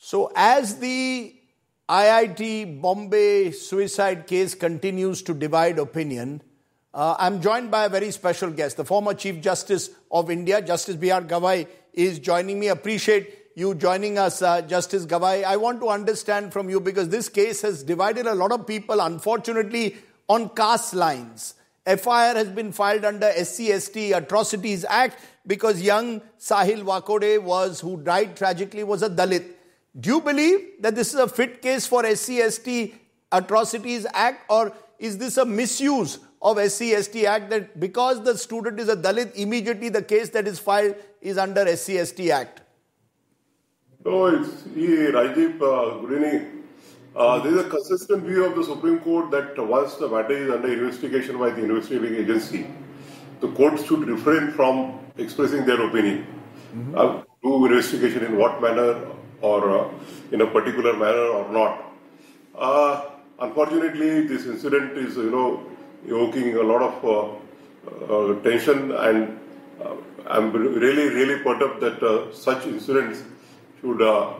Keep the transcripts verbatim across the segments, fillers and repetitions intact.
So as the I I T Bombay suicide case continues to divide opinion, uh, I'm joined by a very special guest. The former Chief Justice of India, Justice B R Gavai, is joining me. Appreciate you joining us, uh, Justice Gavai. I want to understand from you, because this case has divided a lot of people, unfortunately, on caste lines. F I R has been filed under S C S T Atrocities Act because young Sahil Wakode, was, who died tragically, was a Dalit. Do you believe that this is a fit case for S C S T Atrocities Act, or is this a misuse of S C S T Act, that because the student is a Dalit, immediately the case that is filed is under S C S T Act? No, it's yeah, Rajiv, uh, good evening. Uh, there is a consistent view of the Supreme Court that once the matter is under investigation by the investigating agency, the court should refrain from expressing their opinion. Mm-hmm. Uh, do investigation in what manner, or uh, in a particular manner or not. Uh, unfortunately, this incident is, you know, evoking a lot of uh, uh, tension, and uh, I'm really, really perturbed that uh, such incidents should uh,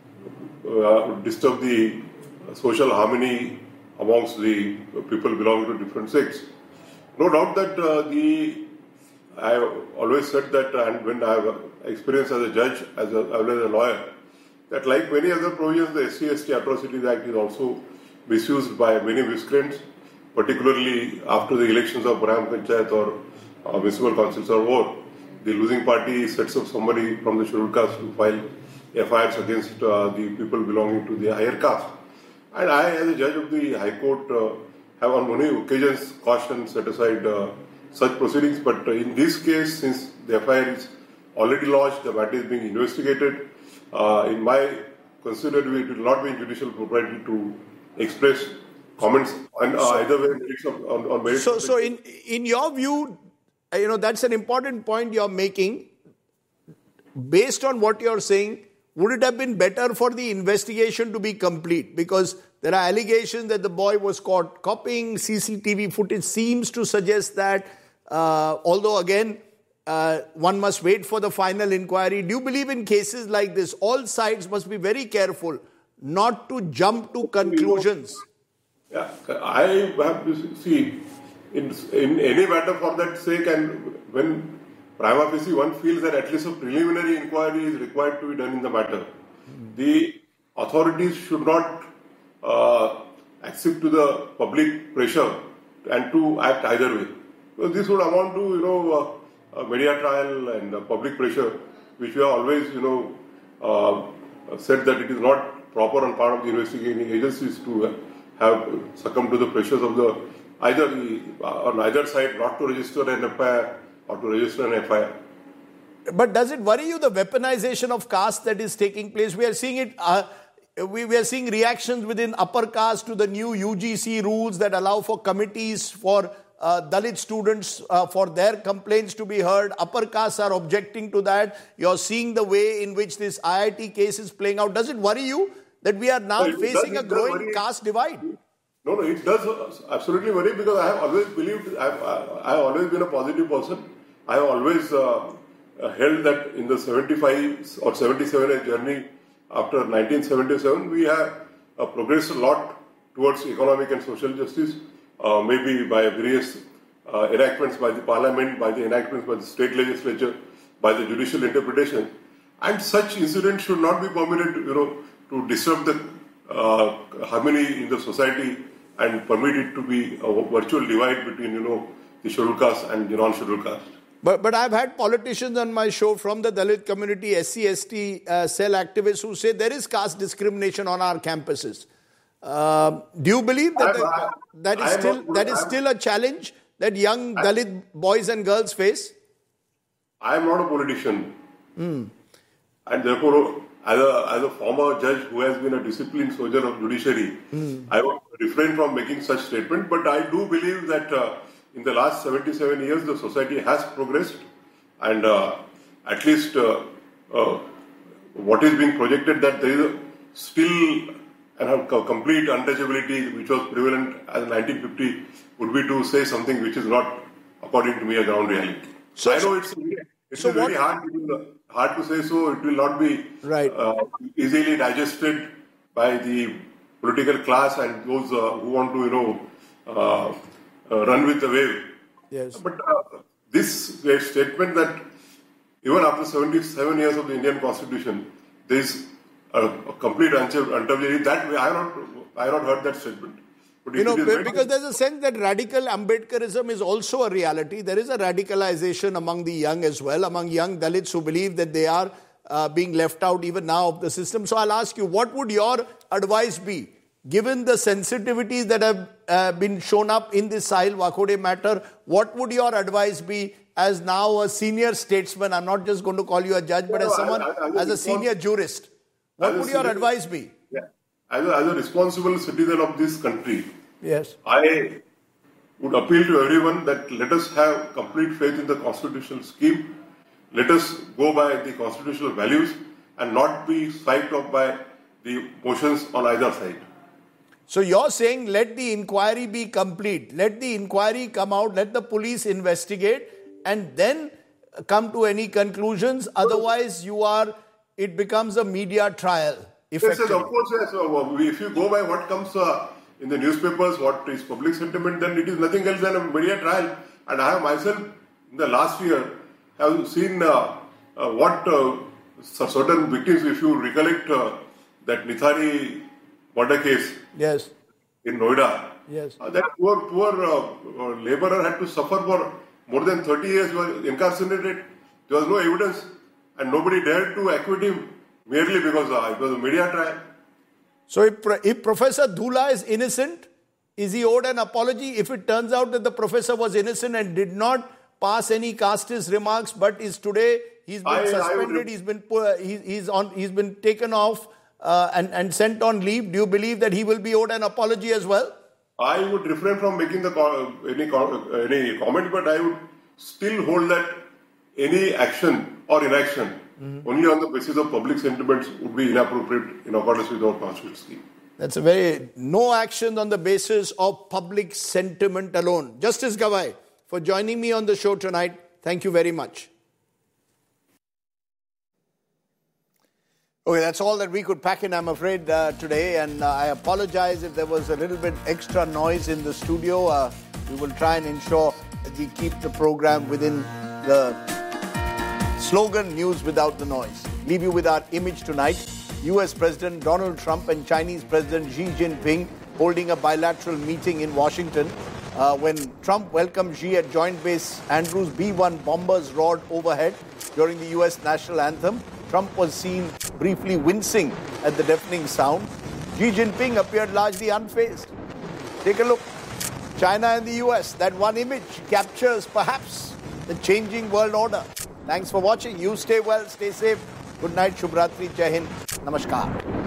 uh, disturb the social harmony amongst the people belonging to different sects. No doubt that uh, the I have always said that, and when I have experience as a judge, as a, as a lawyer, that like many other provisions, the S C S T Atrocities Act is also misused by many miscreants, particularly after the elections of Gram Panchayat or uh, municipal councils are over. The losing party sets up somebody from the scheduled caste to file F I Rs against uh, the people belonging to the higher caste. And I, as a judge of the High Court, uh, have on many occasions cautioned, set aside uh, such proceedings. But uh, in this case, since the F I R is already lodged, the matter is being investigated, uh, in my considered view, it will not be in judicial propriety to express comments on uh, so, either way on, on merits. So, so in in your view, you know, that's an important point you're making. Based on what you're saying, would it have been better for the investigation to be complete? Because there are allegations that the boy was caught copying. C C T V footage seems to suggest that, uh, although again, uh, one must wait for the final inquiry. Do you believe in cases like this, all sides must be very careful not to jump to conclusions? Yeah, I have to see, in, in any matter for that sake, and when prima facie one feels that at least a preliminary inquiry is required to be done in the matter, mm-hmm. the authorities should not uh, accede to the public pressure and to act either way. So this would amount to, you know, uh, a media trial and uh, public pressure, which we have always, you know, uh, said that it is not proper on part of the investigating agencies to uh, have succumbed to the pressures of the either uh, on either side not to register an F I R or to register an F I R. But does it worry you, the weaponization of caste that is taking place? We are seeing it. Uh, we, we are seeing reactions within upper caste to the new U G C rules that allow for committees for uh, Dalit students uh, for their complaints to be heard. Upper castes are objecting to that. You're seeing the way in which this I I T case is playing out. Does it worry you that we are now no, facing does, a growing caste divide? No, no, it does absolutely worry, because I have always believed, I have, I have always been a positive person. I have always uh, held that in the seventy-five or seventy-seven journey after nineteen seventy-seven, we have uh, progressed a lot towards economic and social justice, uh, maybe by various uh, enactments by the parliament, by the enactments by the state legislature, by the judicial interpretation. And such incidents should not be permitted, you know, to disturb the uh, harmony in the society and permit it to be a virtual divide between, you know, the scheduled caste and the non-scheduled caste. But but I've had politicians on my show from the Dalit community, S C S T uh, cell activists, who say there is caste discrimination on our campuses. Uh, do you believe that the, I, that is still not, that is I'm, still a challenge that young I, Dalit boys and girls face? I am not a politician, mm. and therefore, as a as a former judge who has been a disciplined soldier of judiciary, mm. I would refrain from making such statement. But I do believe that uh, in the last seventy-seven years, the society has progressed, and uh, at least uh, uh, what is being projected, that there is still a complete untouchability which was prevalent as nineteen fifty would be to say something which is not, according to me, a ground reality. So I know it's It's So very what- hard to, hard to say so. It will not be Right. uh, easily digested by the political class and those uh, who want to, you know, uh, uh, run with the wave. Yes. But uh, this uh, statement that even after seventy-seven years of the Indian Constitution, there is a, a complete untouchability. That way, I have not, I have not heard that statement. But You if know, it is very- because there's a sense that radical Ambedkarism is also a reality. There is a radicalization among the young as well, among young Dalits who believe that they are uh, being left out even now of the system. So I'll ask you, what would your advice be, given the sensitivities that have uh, been shown up in this Sahil Wakode matter? What would your advice be as now a senior statesman? I'm not just going to call you a judge, but No, as someone, I- I- I as a would senior jurist, what as a would your senior- advice be? Yeah. As a, as a responsible citizen of this country, Yes. I would appeal to everyone that let us have complete faith in the constitutional scheme. Let us go by the constitutional values and not be psyched up by the motions on either side. So you're saying let the inquiry be complete, let the inquiry come out, let the police investigate and then come to any conclusions. Otherwise you are, it becomes a media trial. Yes, yes, Effectively. of course, yes. Uh, If you go by what comes uh, in the newspapers, what is public sentiment, then it is nothing else than a media trial. And I have myself, in the last year, have seen uh, uh, what uh, certain victims, if you recollect uh, that Nithari murder case Yes. in Noida, Yes. uh, that poor, poor uh, uh, laborer had to suffer for more than thirty years, he was incarcerated. There was no evidence and nobody dared to acquit him merely because uh, it was a media trial. So if, if Professor Dhula is innocent, is he owed an apology? If it turns out that the professor was innocent and did not pass any casteist remarks, but is today, he's been I- I suspended, would- he's been pu- he, he's on, he's been taken off uh, and, and sent on leave, do you believe that he will be owed an apology as well? I would refrain from making the co- any co- any comment, but I would still hold that any action or inaction mm-hmm. only on the basis of public sentiments would be inappropriate in accordance with our constitutional scheme. That's a very, no action on the basis of public sentiment alone. Justice Gawai, for joining me on the show tonight, thank you very much. Okay, that's all that we could pack in, I'm afraid, uh, today. And uh, I apologize if there was a little bit extra noise in the studio. Uh, we will try and ensure that we keep the program within the slogan, news without the noise. Leave you with our image tonight. U S President Donald Trump and Chinese President Xi Jinping holding a bilateral meeting in Washington. Uh, when Trump welcomed Xi at Joint Base Andrews, B one bombers roared overhead during the U S national anthem. Trump was seen briefly wincing at the deafening sound. Xi Jinping appeared largely unfazed. Take a look. China and the U S, that one image captures perhaps the changing world order. Thanks for watching. You stay well, stay safe. Good night, Shubhratri, Jai Hind, Namaskar.